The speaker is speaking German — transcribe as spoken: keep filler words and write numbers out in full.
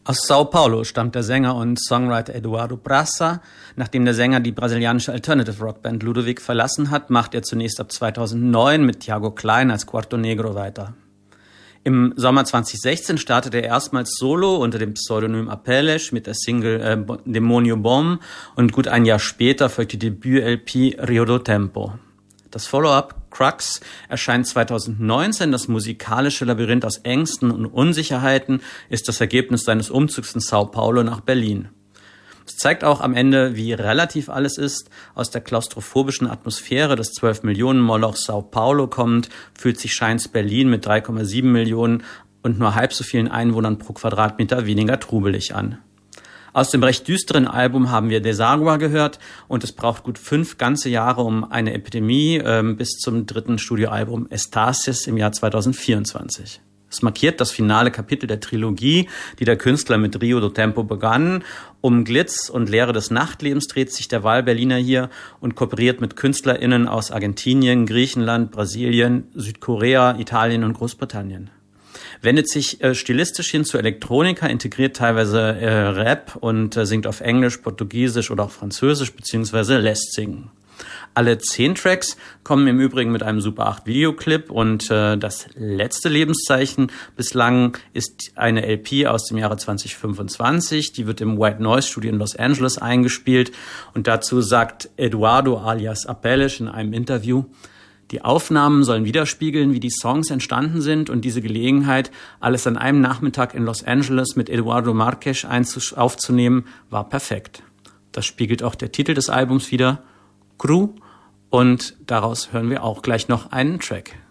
Aus Sao Paulo stammt der Sänger und Songwriter Eduardo Praça. Nachdem der Sänger die brasilianische Alternative Rockband Ludovic verlassen hat, macht er zunächst ab zweitausendneun mit Thiago Klein als Quarto Negro weiter. Im Sommer zweitausendsechzehn startete er erstmals solo unter dem Pseudonym Apelles mit der Single äh, Demonio Bom und gut ein Jahr später folgt die Debüt-L P Rio do Tempo. Das Follow-up Crux erscheint zweitausendneunzehn. Das musikalische Labyrinth aus Ängsten und Unsicherheiten ist das Ergebnis seines Umzugs in Sao Paulo nach Berlin. Es zeigt auch am Ende, wie relativ alles ist. Aus der klaustrophobischen Atmosphäre des zwölf Millionen Moloch Sao Paulo kommt, fühlt sich Scheins Berlin mit drei Komma sieben Millionen und nur halb so vielen Einwohnern pro Quadratmeter weniger trubelig an. Aus dem recht düsteren Album haben wir Desagua gehört und es braucht gut fünf ganze Jahre um eine Epidemie äh, bis zum dritten Studioalbum Estasis im Jahr zweitausendvierundzwanzig. Es markiert das finale Kapitel der Trilogie, die der Künstler mit Rio do Tempo begann. Um Glitz und Leere des Nachtlebens dreht sich der Wahlberliner hier und kooperiert mit KünstlerInnen aus Argentinien, Griechenland, Brasilien, Südkorea, Italien und Großbritannien. Wendet sich äh, stilistisch hin zu Elektronika, integriert teilweise äh, Rap und äh, singt auf Englisch, Portugiesisch oder auch Französisch beziehungsweise lässt singen. Alle zehn Tracks kommen im Übrigen mit einem Super acht Videoclip und äh, das letzte Lebenszeichen bislang ist eine L P aus dem Jahre zweitausendfünfundzwanzig. Die wird im White Noise Studio in Los Angeles eingespielt und dazu sagt Eduardo alias Apelles in einem Interview: Die Aufnahmen sollen widerspiegeln, wie die Songs entstanden sind und diese Gelegenheit, alles an einem Nachmittag in Los Angeles mit Eduardo Marques aufzunehmen, war perfekt. Das spiegelt auch der Titel des Albums wider, Cru, und daraus hören wir auch gleich noch einen Track.